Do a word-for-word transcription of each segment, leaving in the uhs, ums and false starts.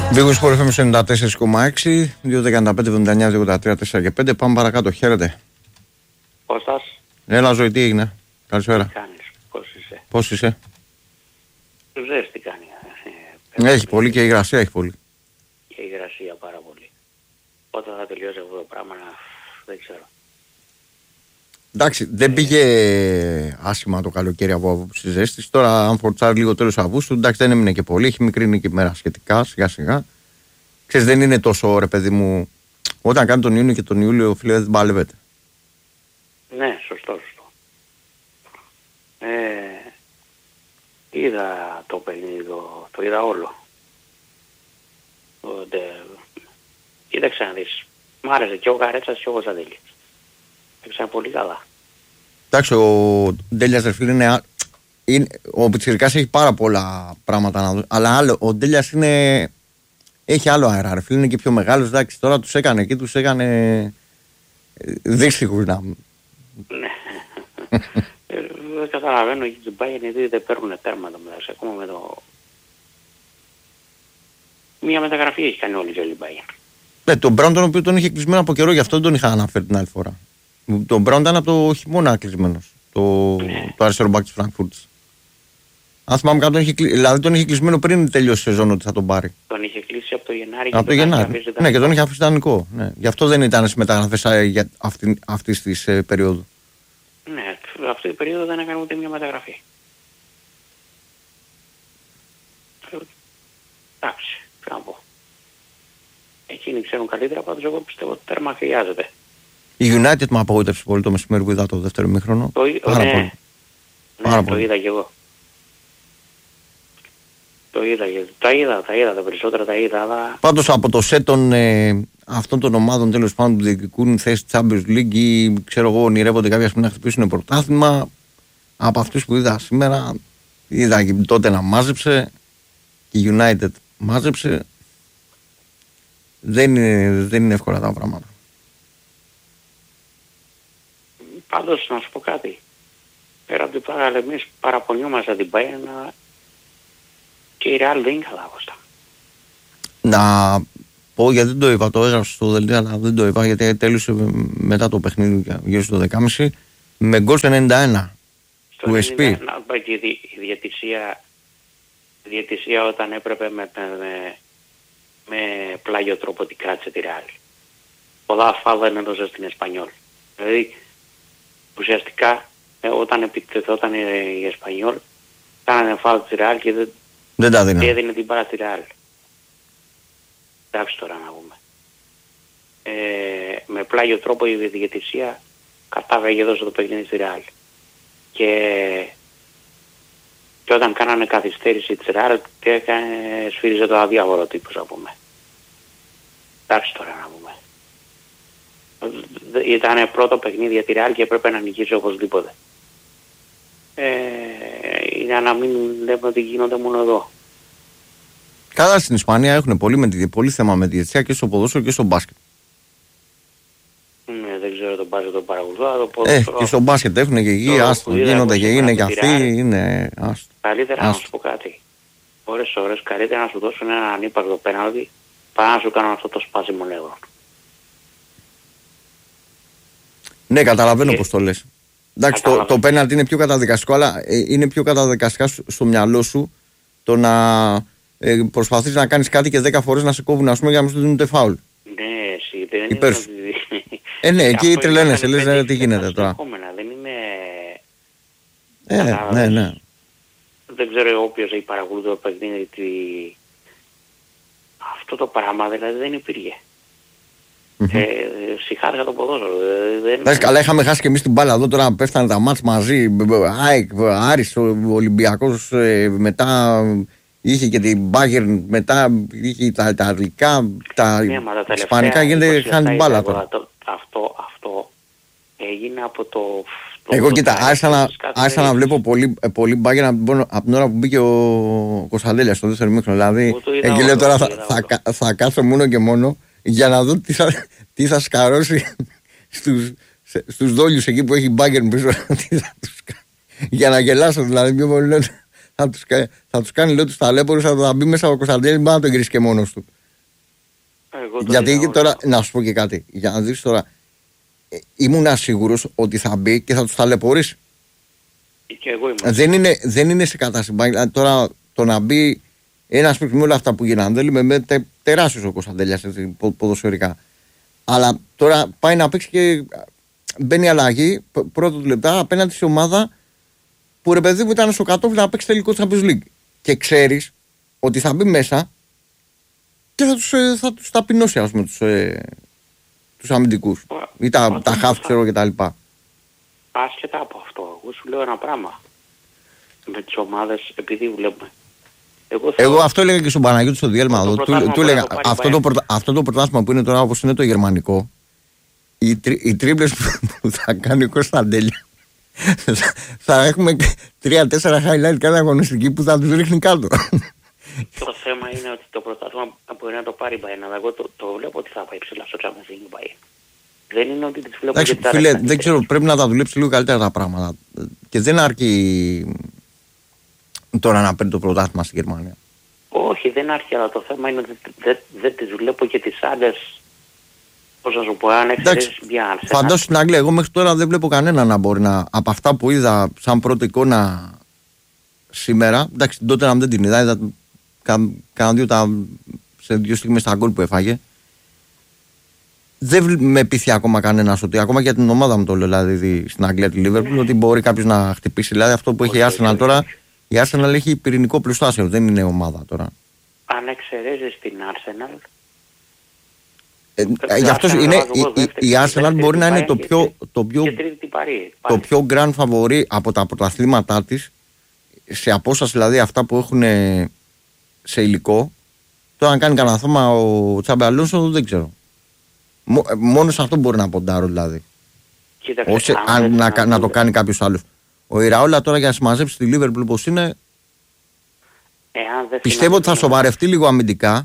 Βίγος Σπορ εφ εμ ενενήντα τέσσερα κόμμα έξι, δύο δεκαεννιά πέντε εβδομήντα εννιά ογδόντα τρία τέσσερα και πέντε. Πάμε παρακάτω, χαίρετε. Κώστας. Έλα ζωή, τι έγινε. Καλησπέρα. Τι κάνεις, πώς είσαι. Πώς είσαι. Του ξέρεις τι κάνει. Ε, έχει πολύ και η υγρασία έχει πολύ. Και η υγρασία πάρα πολύ. Όταν θα τελειώσει αυτό το πράγμα δεν ξέρω. Εντάξει, δεν πήγε άσχημα το καλοκαίρι από άποψη ζέστης. Τώρα, αν φορτσάρει λίγο τέλος Αυγούστου, εντάξει, δεν έμεινε και πολύ. Έχει μικρή και μέρα σχετικά, σιγά σιγά. Ξέρεις, δεν είναι τόσο ρε παιδί μου. Όταν κάνει τον Ιούνιο και τον Ιούλιο, φίλε, δεν παλεύεται. Ναι, σωστό, σωστό. Ε, είδα το παιχνίδι, το, το είδα όλο. Το, τε, κοίταξε να δεις. Μ' άρεσε και ο Καρέτσας και ο Κωνσταντέλης. Έπαιξαν πολύ καλά. Εντάξει, ο Ντέλιας ρε φίλε είναι, είναι. Ο Πιτσιρικάς έχει πάρα πολλά πράγματα να δει. Αλλά άλλο, ο Ντέλιας είναι. Έχει άλλο αέρα, ρε φίλε, είναι και πιο μεγάλος. Εντάξει, τώρα τους έκανε εκεί, τους έκανε. Δύστιχους να. Ναι. Δεν καταλαβαίνω εκεί την Bayern γιατί δεν παίρνουν τέρματα μεταξύ. Ακόμα με το. Μία μεταγραφή έχει κάνει όλη η Bayern. Ναι, τον Μπράουν τον οποίο τον είχε κλεισμένο από καιρό, γι' αυτό δεν τον είχα αναφέρει την άλλη φορά. Τον Μπράουν ήταν από το χειμώνα κλεισμένος. Το, ναι. το αριστερό μπακ της Φραγκφούρτης. Αν θυμάμαι κάτι, τον είχε, δηλαδή τον είχε κλεισμένο πριν τελειώσει η σεζόν ότι θα τον πάρει. Τον είχε κλείσει από το Γενάρη. Από το Γενάρη. Ναι, και τον είχε αφήσει δανεικό. Ναι. Γι' αυτό δεν ήταν στις μεταγραφές για αυτή, αυτής της ε, περίοδου. Ναι, αυτή την περίοδο δεν έκανε ούτε μια μεταγραφή. Εντάξει, τι να πω. Εκείνοι ξέρουν καλύτερα, πάντως εγώ πιστεύω ότι τέρμα χρειάζεται. Η United με απογοήτευσε πολύ το μεσημέρι που είδα το δεύτερο ημίχρονο. Το, Πάρα ναι, πολύ. Ναι, Πάρα το πολύ. είδα και εγώ. Το είδα, τα είδα, τα είδα, τα περισσότερα τα είδα, αλλά... Πάντως από το σετ των ε, αυτών των ομάδων τέλος πάντων που διεκδικούν θέση Champions League ή ξέρω εγώ ονειρεύονται κάποια στιγμή να χτυπήσουν πρωτάθλημα, από αυτούς που είδα σήμερα, είδα και τότε να μάζεψε και η United μάζεψε. Δεν είναι, δεν είναι εύκολα τα πράγματα. Πάντως να σου πω κάτι. Πέρα από την πράγμα εμείς παραπονιόμαστε την Bayern και η Real δεν είναι καλά Κώστα. Να πω γιατί δεν το είπα, το έγραψα στο δελτίο αλλά δεν το είπα γιατί τέλειωσε μετά το παιχνίδι γύρω στο δέκα και μισή με γκολ στο ενενήντα ένα του ες πι. Να πω και η διαιτησία, η διαιτησία όταν έπρεπε με, με, με πλάγιο τρόπο την κράτησε τη Real. Πολλά φάλα δεν έδωσε στην Εσπανιόλ. Δηλαδή ουσιαστικά όταν επιτεθόταν η Εσπανιόλ κάνανε φάλα τη Real και δεν, δεν τα δίνανε. έδινε την πάρα στη Real. Εντάξει τώρα να πούμε. Ε, με πλάγιο τρόπο η διαιτησία κατάβεγε εδώ στο παιχνίδι στη Real. Και, και όταν κάνανε καθυστέρηση της Real και έκανε, σφύριζε το αδιάβορο τύπος να πούμε. Εντάξει τώρα να πούμε. Ήταν πρώτο παιχνίδι για τη Real και έπρεπε να νικήσει οπωσδήποτε. Ε, είναι να μην λέμε ότι γίνονται μόνο εδώ. Καλά στην Ισπανία έχουν πολύ, με τη, πολύ θέμα με τη διαιτησία και στο ποδόσφαιρο και στο μπάσκετ. Ναι, δεν ξέρω τον μπάσκετ τον παρακολουθώ. Ε, και στο μπάσκετ έχουν και εκεί, άστο, γίνονται και είναι και αυτοί, είναι άστο. Καλύτερα άστο. Να σου πω κάτι. Ώρες ώρες καλύτερα να σου δώσουν ένα ανύπαρκτο πέναλτι παρά να σου κάνουν αυτό το σπάσιμο νεύρο. Ναι, καταλαβαίνω πώς το λες. Εντάξει, το, το πέναλτι είναι πιο καταδικαστικό, αλλά ε, είναι πιο καταδικαστικά στο, στο μυαλό σου το να ε, προσπαθείς να κάνεις κάτι και δέκα φορές να σε κόβουν, ας πούμε, για να μην σου δίνουν τε φάουλ. Ναι, εσύ δεν Υπέρ σου. Ε, ναι, εκεί τρελαίνεσαι, λες ε, τι γίνεται τώρα. Δεν είναι... Ε, ναι, ναι. Δεν ξέρω όποιος έχει παρακολουθεί το παιχνίδι ότι αυτό το πράγμα δηλαδή δεν υπήρχε. Mm-hmm. Ε, συγχάρηκα το ποδόσφαιρο. Δεν... Καλά, είχαμε χάσει και εμείς την μπάλα εδώ τώρα, πέφτανε τα μάτς μαζί. ΑΕΚ, Άρης, ο Ολυμπιακός ε, μετά είχε και την Bayern, μετά είχε τα Ιταλικά, τα ναι, Ισπανικά, γίνεται χάνει την μπάλα τώρα. Το, αυτό, αυτό έγινε από το... το Εγώ το κοίτα, το άρχισα να, άρχισα να βλέπω πολύ, πολύ Bayern από, από την ώρα που μπήκε ο Κωνσταντέλιας στο δεύτερο μήχρονο. Δηλαδή, εκεί λέω τώρα θα, θα, θα, θα κάτσω μόνο και μόνο για να δω τι θα, τι θα σκαρώσει στους, στους δόλιους εκεί που έχει Bayern πίσω. Τι θα τους κάνει. Για να γελάσω δηλαδή, πιο πολύ λέω, θα τους, θα τους κάνει λέω τους ταλέπορους, θα, θα μπει μέσα ο Κωνσταντέλης, μπορεί να τον γυρίσει και μόνος του. Γιατί τώρα, να σου πω και κάτι, για να δεις τώρα, ε, ήμουν σίγουρος ότι θα μπει και θα τους ταλαιπωρήσει. Και εγώ ήμουν. Δεν είναι, δεν είναι σε κατάσταση. Τώρα το να μπει ένας παίκτης με όλα αυτά που γίνανε, δεν λέμε με τε, τεράστιος ο Κωνσταντέλιας ποδοσφαιρικά. Αλλά τώρα πάει να παίξει και μπαίνει αλλαγή πρώτα του λεπτά απέναντι σε ομάδα που ρε παιδί μου ήταν στο κατόφλι να παίξει τελικό Champions League. Και ξέρεις ότι θα μπει μέσα και θα τους, θα τους ταπεινώσει, ας πούμε, τους, ε, τους αμυντικούς ή τα, τα χαφ, ξέρω και τα λοιπά. Άσχετα από αυτό, εγώ σου λέω ένα πράγμα. Με τις ομάδες, επειδή βλέπουμε. Εγώ, θα... εγώ αυτό έλεγα και στον Παναγιώτη στο διέλμα εδώ. Του, του έλεγα αυτό το, πρωτα, αυτό το πρωτάθλημα που είναι τώρα όπως είναι το γερμανικό, οι, τρι, οι τρίπλες που θα κάνει ο Κωνσταντέλια θα, θα έχουμε τρία-τέσσερα highlight κάθε αγωνιστική που θα τους ρίχνει κάτω. Το θέμα είναι ότι το πρωτάθλημα μπορεί να το πάρει η Bayern, αλλά εγώ το, το βλέπω ότι θα πάει ψηλά στο Champions League η Bayern. Δεν είναι ότι τις βλέπω. Εντάξει, φίλε, δεν ξέρω, πρέπει να τα δουλέψει λίγο καλύτερα τα πράγματα. Και δεν αρκεί τώρα να παίρνει το πρωτάθλημα στη Γερμανία. Όχι, δεν αρκεί, αλλά το θέμα είναι ότι δεν, δεν τις βλέπω και τις άλλες. Πώς να σου πω, αν εξαιρέσεις μια Arsenal. Φαντάσου στην Αγγλία, εγώ μέχρι τώρα δεν βλέπω κανένα να μπορεί να. Από αυτά που είδα σαν πρώτη εικόνα σήμερα. Εντάξει, τότε να δεν την είδα. είδα Κάνα δύο τα, σε δύο στιγμές τα γκολ που έφαγε. Δεν με πείθει ακόμα κανένας ότι ακόμα και για την ομάδα μου το λέω, δηλαδή στην Αγγλία τη Liverpool, ότι μπορεί κάποιος να χτυπήσει. Δηλαδή αυτό που έχει η Arsenal τώρα, η Arsenal έχει πυρηνικό πλουστάσιο, δεν είναι ομάδα τώρα. Αν εξαιρέσεις την Arsenal. Ε, γι' αυτό είναι, η, η, η Arsenal μπορεί να είναι το πιο, το πιο, το πιο grand favori από τα πρωταθλήματά της, σε απόσταση δηλαδή αυτά που έχουν σε υλικό. Τώρα αν κάνει κανένα θέμα ο Τσάμπε Αλόνσο δεν ξέρω. Μόνο σε αυτό μπορεί να ποντάρω δηλαδή. Κοίταξε, Ose, αν, να, να, να το κάνει κάποιος άλλος. Ο Ιραόλα τώρα για να συμμαζέψει τη Λίβερπουλ όπως είναι, πιστεύω ότι θα σοβαρευτεί λίγο αμυντικά,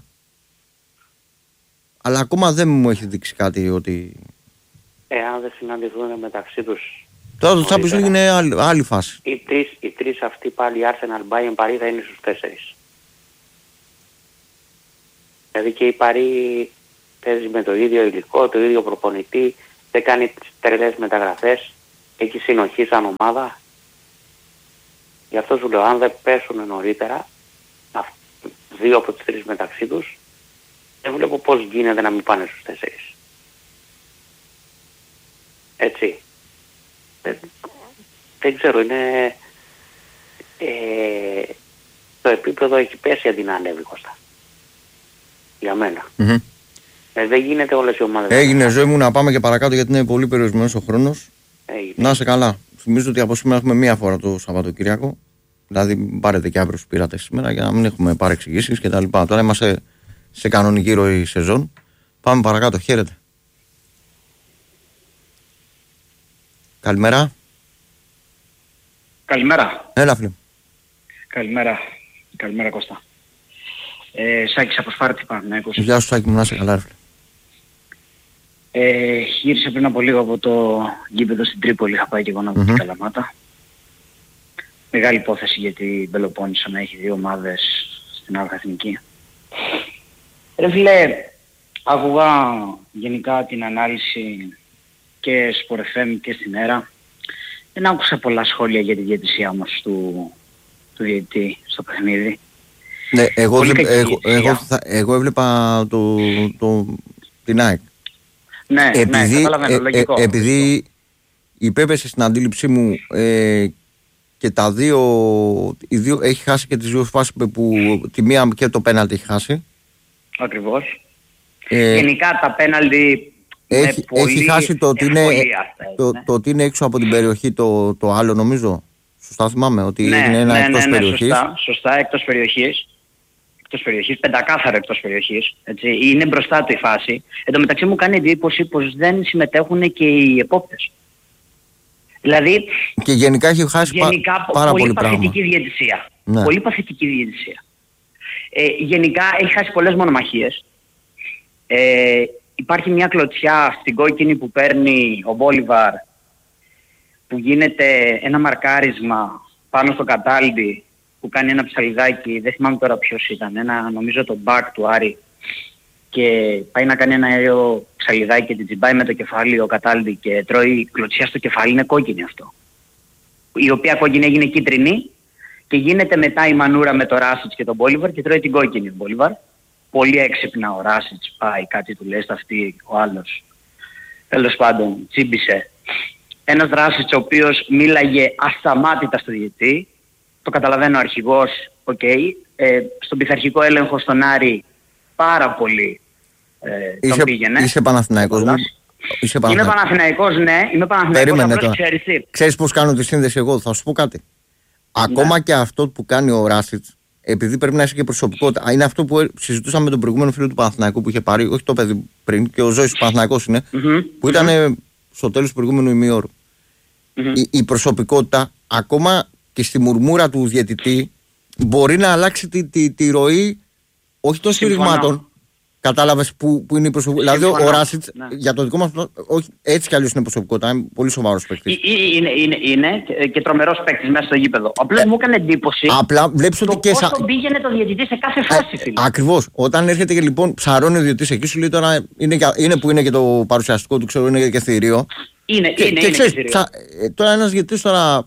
αλλά ακόμα δεν μου έχει δείξει κάτι ότι... Εάν δεν συναντηθούν μεταξύ τους... Τώρα το Champions League είναι άλλη, άλλη φάση. Οι τρεις, οι τρεις αυτοί πάλι, Arsenal, Bayern, Paris θα είναι στους τέσσερις. Δηλαδή και η Paris παίζει με το ίδιο υλικό, το ίδιο προπονητή, δεν κάνει τις τρελές μεταγραφές, έχει συνοχή σαν ομάδα. Γι' αυτό σου λέω, αν δεν πέσουν νωρίτερα, δύο από τις τρεις μεταξύ τους, δεν βλέπω πώς γίνεται να μην πάνε στους τέσσερις. Έτσι. Δεν, δεν ξέρω, είναι... Ε, το επίπεδο έχει πέσει αντί να ανέβει, Κώστα. Για μένα. Mm-hmm. Ε, δεν γίνεται όλες οι ομάδες. Έγινε ζωή μου, να πάμε και παρακάτω γιατί είναι πολύ περιορισμένος ο χρόνος. Έγινε. Να είσαι καλά. Θυμίζω ότι από σήμερα έχουμε μία φορά το Σαββατοκύριακο. Δηλαδή πάρετε και αύριο που πήρατε σήμερα για να μην έχουμε παρεξηγήσεις και τα λοιπά. Τώρα είμαστε σε κανονική ροή σεζόν. Πάμε παρακάτω. Χαίρετε. Καλημέρα. Καλημέρα. Έλα φίλε. Καλημέρα. Καλημέρα Κώστα. Ε, Σάκης από Σπάρτη Παναθηναϊκός. Γεια σου Σάκη μου, να είσαι καλά φίλε. Ε, γύρισα πριν από λίγο από το γήπεδο στην Τρίπολη, είχα πάει και εγώ να δω mm-hmm. την Καλαμάτα. Μεγάλη υπόθεση για την Πελοπόννησο να έχει δύο ομάδες στην Άλφα Εθνική. Ρε φίλε, άκουγα γενικά την ανάλυση και στο εφ εμ και στην ΕΡΑ. Δεν άκουσα πολλά σχόλια για τη διαιτησία όμως του, του διαιτητή στο παιχνίδι. Ναι, εγώ, δεν, εγώ, εγώ, θα, εγώ έβλεπα το, το, την ΑΕΚ. Ναι, επειδή, ναι, καταλαβαίνω, ε, λογικό. Ε, επειδή υπέπεσε στην αντίληψή μου ε, και τα δύο, οι δύο, έχει χάσει και τις δύο φάσεις που τη μία και το πέναλτι έχει χάσει. Ακριβώς. Ε, Γενικά τα πέναλτι έχει, έχει χάσει το ότι, είναι, το, το ότι είναι έξω από την περιοχή το, το άλλο νομίζω. Σωστά θυμάμαι ότι ναι, είναι ένα ναι, εκτός ναι, ναι, περιοχής. Σωστά, σωστά, εκτός περιοχής. Εκτός περιοχής, πεντακάθαρα εκτός περιοχής. Έτσι. Είναι μπροστά του η φάση. Εν τω μεταξύ μου κάνει εντύπωση πως δεν συμμετέχουν και οι επόπτες. Δηλαδή, και γενικά έχει χάσει γενικά, πάρα πολύ, πολύ πράγμα. παθητική διαιτησία. Ναι. Πολύ παθητική διαιτησία. Ε, γενικά έχει χάσει πολλές μονομαχίες. Ε, υπάρχει μια κλωτσιά στην κόκκινη που παίρνει ο Μπόλιβαρ, που γίνεται ένα μαρκάρισμα πάνω στο Καταλντι, που κάνει ένα ψαλιδάκι, δεν θυμάμαι τώρα ποιος ήταν, ένα νομίζω το back του Άρη, και πάει να κάνει ένα αέριο ψαλιδάκι και την τσιμπάει με το κεφάλι ο Καταλdi και τρώει κλωτσιά στο κεφάλι, είναι κόκκινη αυτό. Η οποία κόκκινη έγινε κίτρινη και γίνεται μετά η μανούρα με το Ράσιτς και τον Μπόλιβαρ και τρώει την κόκκινη τον Μπόλιβαρ. Πολύ έξυπνα ο Ράσιτς πάει, κάτι του λέει στα αυτή ο άλλος. Τέλος πάντων, τσίμπησε. Ένας Ράσιτς ο οποίος μίλαγε ασταμάτητα στο διαιτητή. Το καταλαβαίνω ο αρχηγός, οκ. Okay. Ε, στον πειθαρχικό έλεγχο στον Άρη πάρα πολύ ε, είσαι, τον πήγαινε. Είσαι Παναθηναϊκός μου. Είσαι Είμαι Παναθηναϊκός, ναι. Είμαι Παναθηναϊκός, απλώς ξέρεις τι. Ξέρεις πώς κάνω τη σύνδεση εγώ, θα σου πω κάτι. Ακόμα ναι. Και αυτό που κάνει ο Ράσιτς, επειδή πρέπει να είσαι και προσωπικότητα, είναι αυτό που συζητούσαμε με τον προηγούμενο φίλο του Παναθηναϊκού που είχε πάρει, όχι το παιδί πριν, και ο Ζώης του Παναθηναϊκός είναι, mm-hmm. που ήταν mm-hmm. στο τέλος του προηγούμενου ημιώρου. Mm-hmm. Η, η προσωπικότητα, ακόμα και στη μουρμούρα του διαιτητή, μπορεί να αλλάξει τη, τη, τη ροή, όχι των σφυριγμάτων. Κατάλαβες που, που είναι η προσωπικότητα. Δηλαδή ο Ράσιτς, ναι. για το δικό μας, όχι, έτσι κι αλλιώς είναι προσωπικότητα, είναι πολύ σοβαρός παίκτης. Είναι, είναι, είναι και, και τρομερός παίκτης μέσα στο γήπεδο. Απλώς ε, μου έκανε εντύπωση απλά βλέπεις ότι και πώς σα... τον πήγαινε το διαιτητή σε κάθε φάση. Ε, ακριβώς. Όταν έρχεται και λοιπόν ψαρώνει ο διαιτητής εκεί, σου λέει τώρα είναι, είναι που είναι και το παρουσιαστικό του, ξέρω, είναι και θηρίο. Είναι, και, είναι, και, είναι ξέρεις, και ψα... τώρα ένας διαιτητής τώρα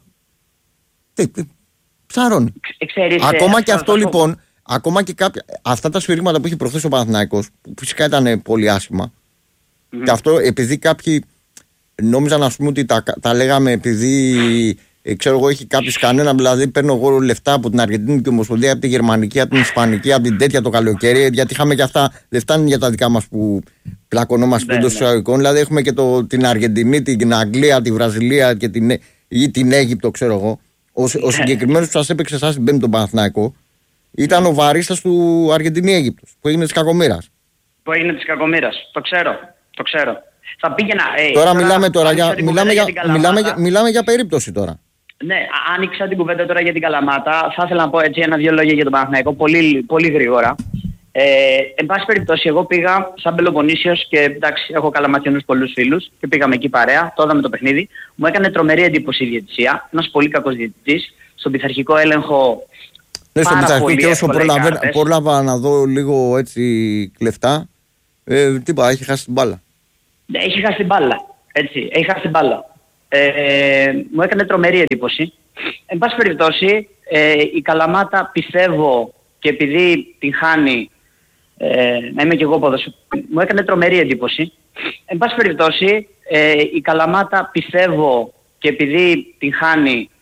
ψαρώνει. Ξέρεις, ακόμα ε, και αυτό λοιπόν. Ακόμα και κάποια, αυτά τα σφυρίγματα που είχε προχθές ο Παναθηναϊκός, που φυσικά ήταν πολύ άσχημα, mm-hmm. και αυτό επειδή κάποιοι νόμιζαν, ας πούμε, ότι τα, τα λέγαμε επειδή ε, ξέρω εγώ, έχει κάποιος κανένα, δηλαδή παίρνω εγώ λεφτά από την Αργεντινική Ομοσπονδία, από τη Γερμανική, από την Ισπανική, από την τέτοια το καλοκαίρι, γιατί είχαμε και αυτά, δεν φτάνουν για τα δικά μας που πλακωνόμαστε εντός εισαγωγικών, δηλαδή έχουμε και το, την Αργεντινή, την Αγγλία, τη Βραζιλία και την, ή την Αίγυπτο, ξέρω εγώ. Ο, ο συγκεκριμένος που σας έπαιξε εσάς την Πέμπτη τον Παναθηναϊκό ήταν ο βαρίστας του Αργεντινή-Αίγυπτος, που έγινε της κακομοίρας. Που έγινε της κακομοίρας. Το ξέρω. Το ξέρω. Θα πήγαινα. Ε, τώρα, τώρα μιλάμε τώρα για, μιλάμε για, για μιλάμε, για, μιλάμε για περίπτωση τώρα. Ναι, άνοιξα την κουβέντα τώρα για την Καλαμάτα. Θα ήθελα να πω έτσι ένα-δύο λόγια για τον Παναθηναϊκό, πολύ, πολύ γρήγορα. Ε, εν πάση περιπτώσει, εγώ πήγα σαν Πελοποννήσιος και εντάξει, έχω καλαματιανούς πολλούς φίλους και πήγαμε εκεί παρέα, το είδαμε το παιχνίδι. Μου έκανε τρομερή εντύπωση η διαιτησία. Ένας πολύ κακός διαιτητής. Στον πειθαρχικό έλεγχο. Ναι, στον πειθαρχικό και όσο πρόλαβα να δω λίγο έτσι κλεφτά, ε, τι είπα, έχει χάσει την μπάλα. Ναι, έχει χάσει την μπάλα. Έτσι, έχει χάσει την μπάλα. Ε, μου έκανε τρομερή εντύπωση. Εν πάση περιπτώσει, ε, η Καλαμάτα πιστεύω και επειδή την χάνει, ε, να είμαι και εγώ ποδοσφαιριστής, μου έκανε τρομερή εντύπωση. Εν πάση περιπτώσει, ε, η Καλαμάτα πιστεύω και επειδή την χάνει,